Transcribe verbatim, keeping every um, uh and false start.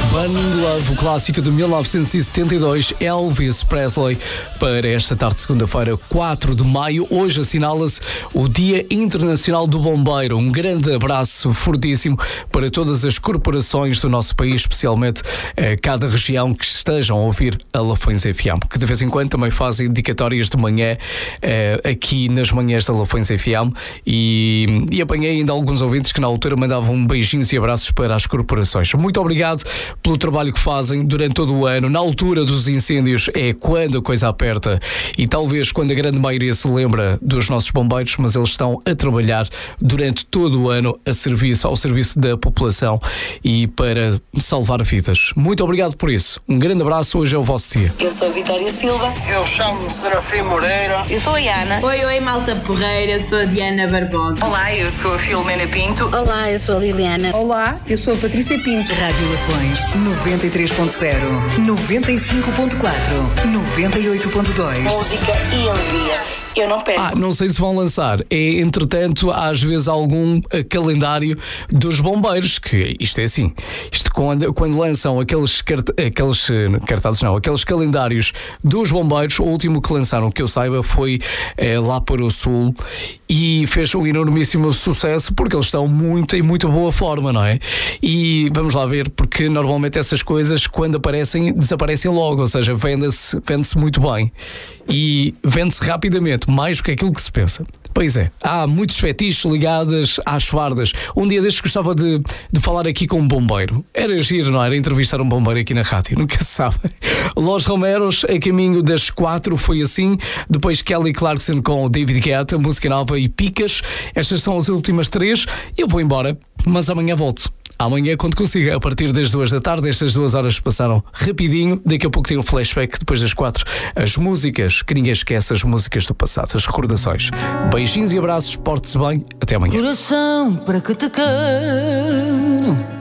Burning Love, o clássico de mil novecentos e setenta e dois, Elvis Presley, para esta tarde de segunda-feira, quatro de maio. Hoje assinala-se o Dia Internacional do Bombeiro. Um grande abraço fortíssimo para todas as corporações do nosso país, especialmente eh, cada região que estejam a ouvir a Lafões F M, que de vez em quando também fazem indicatórias de manhã eh, aqui nas manhãs da Lafões F M, e, e apanhei ainda alguns ouvintes que na altura mandavam beijinhos e abraços para as corporações. Muito obrigado pelo trabalho que fazem durante todo o ano. Na altura dos incêndios é quando a coisa aperta e talvez quando a grande maioria se lembra dos nossos bombeiros, mas eles estão a trabalhar durante todo o ano a serviço, ao serviço da população e para salvar vidas. Muito obrigado por isso. Um grande abraço, hoje é o vosso dia. Eu sou a Vitória Silva. Eu chamo-me Serafim Moreira. Eu sou a Iana. Oi, oi, malta porreira, sou a Diana Barbosa. Olá, eu sou a Filomena Pinto. Olá, eu sou a Liliana. Olá, eu sou a Patrícia Pinto. Rádio Lafões noventa e três ponto zero, noventa e cinco ponto quatro, noventa e oito ponto dois. Música e alegria. Eu não perco. Ah, não sei se vão lançar. É, entretanto, às vezes algum uh, calendário dos bombeiros, que isto é assim. Isto quando, quando lançam aqueles, cart, aqueles uh, cartazes, não, aqueles calendários dos bombeiros, o último que lançaram, que eu saiba, foi uh, lá para o Sul e fez um enormíssimo sucesso porque eles estão muito em muito boa forma, não é? E vamos lá ver, porque normalmente essas coisas, quando aparecem, desaparecem logo, ou seja, vende-se, vende-se muito bem e vende-se rapidamente, mais do que aquilo que se pensa. Pois é, há muitos fetiches ligados às fardas. Um dia destes gostava de, de falar aqui com um bombeiro. Era giro, não era? Entrevistar um bombeiro aqui na rádio, nunca se sabe. Los Romeros, a caminho das quatro, foi assim. Depois Kelly Clarkson com David Guetta, música nova e Picas. Estas são as últimas três. Eu vou embora, mas amanhã volto. Amanhã, quando consiga, a partir das duas da tarde. Estas duas horas passaram rapidinho. Daqui a pouco tem um flashback, depois das quatro. As músicas, que ninguém esquece, as músicas do passado, as recordações. Beijinhos e abraços, porte-se bem, até amanhã. Coração, para que te quero?